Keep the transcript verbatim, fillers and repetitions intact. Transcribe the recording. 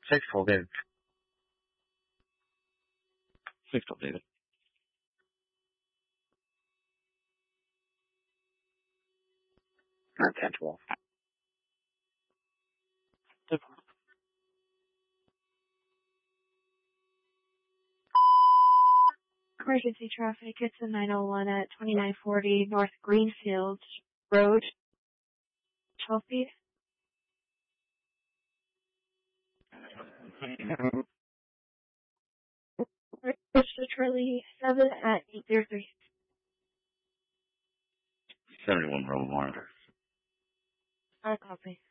Six twelve, David. Six twelve, David. Not ten twelve. Emergency traffic, it's a nine oh one at twenty-nine forty North Greenfield Road, Chelsea. Register Charlie seven at eight zero three. seventy-one Bravo Monitor. I copy.